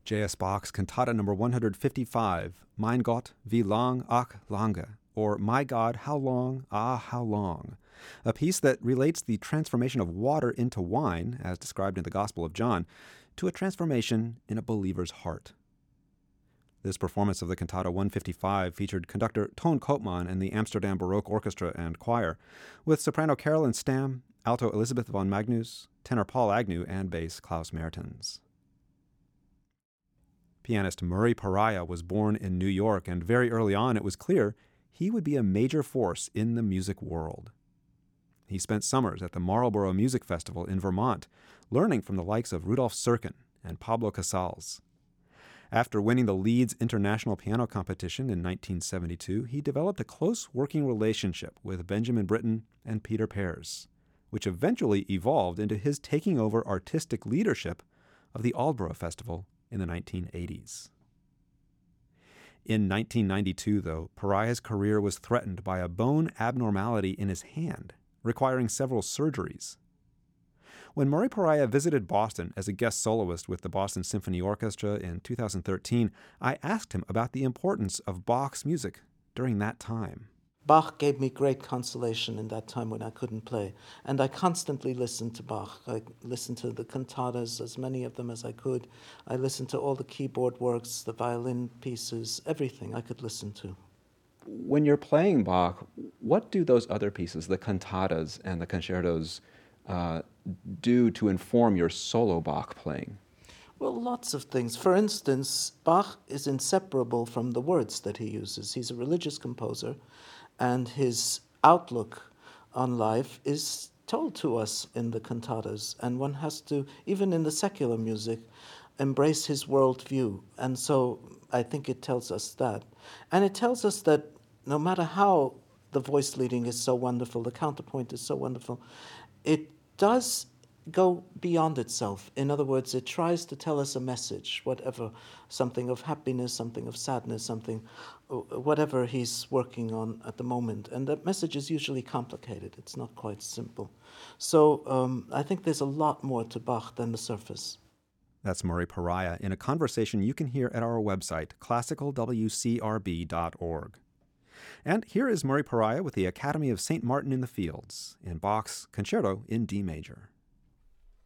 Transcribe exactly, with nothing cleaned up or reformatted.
J S. Bach's Cantata number one hundred fifty-five, Mein Gott, wie lang, ach lange, or My God, How Long, Ah, How Long, a piece that relates the transformation of water into wine, as described in the Gospel of John, to a transformation in a believer's heart. This performance of the Cantata one fifty-five featured conductor Toon Koopman and the Amsterdam Baroque Orchestra and Choir, with soprano Carolyn Stam, alto Elizabeth von Magnus, tenor Paul Agnew, and bass Klaus Mertens. Pianist Murray Pariah was born in New York, and very early on it was clear he would be a major force in the music world. He spent summers at the Marlborough Music Festival in Vermont, learning from the likes of Rudolf Serkin and Pablo Casals. After winning the Leeds International Piano Competition in nineteen seventy-two, he developed a close working relationship with Benjamin Britten and Peter Pears, which eventually evolved into his taking over artistic leadership of the Aldborough Festival in the nineteen eighties. In nineteen ninety-two, though, Pariah's career was threatened by a bone abnormality in his hand, requiring several surgeries. When Murray Pariah visited Boston as a guest soloist with the Boston Symphony Orchestra in two thousand thirteen, I asked him about the importance of Bach's music during that time. Bach gave me great consolation in that time when I couldn't play, and I constantly listened to Bach. I listened to the cantatas, as many of them as I could. I listened to all the keyboard works, the violin pieces, everything I could listen to. When you're playing Bach, what do those other pieces, the cantatas and the concertos, uh, do to inform your solo Bach playing? Well, lots of things. For instance, Bach is inseparable from the words that he uses. He's a religious composer, and his outlook on life is told to us in the cantatas, and one has to, even in the secular music, embrace his worldview. And so I think it tells us that. And it tells us that no matter how the voice leading is so wonderful, the counterpoint is so wonderful, it does go beyond itself. In other words, it tries to tell us a message, whatever, something of happiness, something of sadness, something, whatever he's working on at the moment. And that message is usually complicated. It's not quite simple. So um, I think there's a lot more to Bach than the surface. That's Murray Pariah in a conversation you can hear at our website, classical w c r b dot org. And here is Murray Pariah with the Academy of Saint Martin in the Fields in Bach's Concerto in D major.